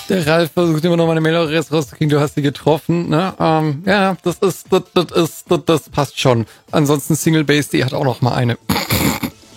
Der Ralf versucht immer noch mal eine Mailadresse rauszukriegen, du hast sie getroffen, ne? Ja, das passt schon. Ansonsten Singlebase.de hat auch noch mal eine.